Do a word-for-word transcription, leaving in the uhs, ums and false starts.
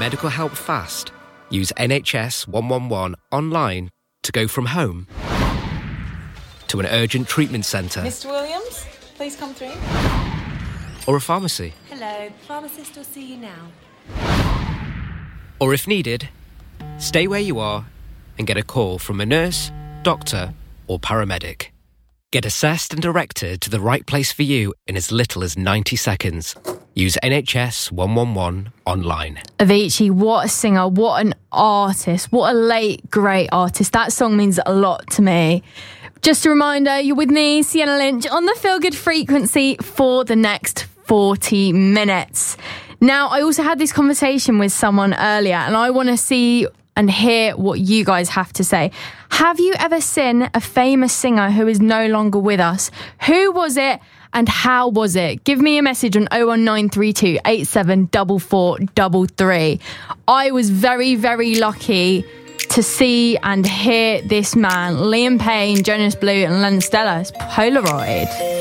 medical help fast, use N H S one one one online to go from home to an urgent treatment centre. Mister Williams, please come through. Or a pharmacy. Hello, pharmacist will see you now. Or if needed, stay where you are and get a call from a nurse, doctor or paramedic. Get assessed and directed to the right place for you in as little as ninety seconds. Use N H S one one one online. Avicii, what a singer, what an artist, what a late, great artist. That song means a lot to me. Just a reminder, you're with me, Sienna Lynch, on the Feel Good Frequency for the next forty minutes. Now, I also had this conversation with someone earlier, and I want to see and hear what you guys have to say. Have you ever seen a famous singer who is no longer with us? Who was it and how was it? Give me a message on oh one nine three two eight seven four four three three. I was very, very lucky to see and hear this man, Liam Payne, Jonas Blue and Len Stellar. Polaroid.